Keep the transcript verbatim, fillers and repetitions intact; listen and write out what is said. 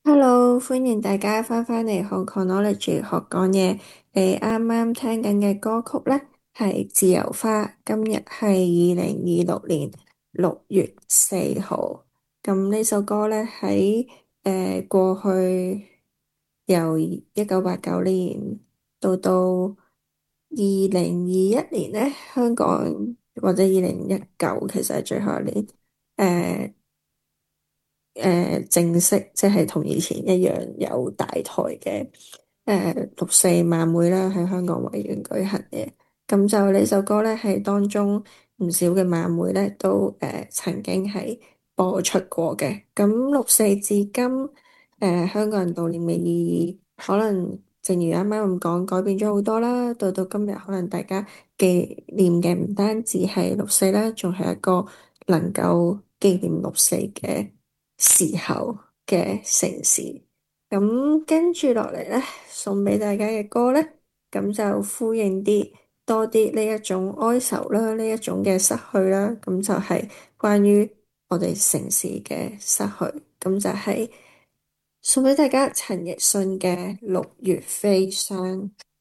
Hello，歡迎大家翻返嚟 Hong Konology 學講嘢。你啱啱聽緊嘅歌曲呢係《自由花》，今日係二零二六年六月四號。咁呢首歌呢喺誒、呃、過去由一九八九年到到二零二一年呢，香港或者二零一九其實係最後一年。誒。誒、呃，正式即係同以前一樣有大台嘅誒六四晚會啦，喺香港維園舉行嘅。咁就呢首歌咧，係當中唔少嘅晚會咧都誒、呃、曾經係播出過嘅。咁六四至今，誒、呃、香港人悼念嘅意義，可能正如啱啱咁講，改變咗好多啦。到到今日，可能大家紀念嘅唔單止係六四啦，仲係一個能夠紀念六四嘅時候嘅城市。咁跟住落嚟咧，送俾大家嘅歌咧，咁就呼應啲多啲呢一種哀愁啦，呢一種嘅失去啦，咁就係關於我哋城市嘅失去，咁就係送俾大家陳奕迅嘅《六月飛霜》。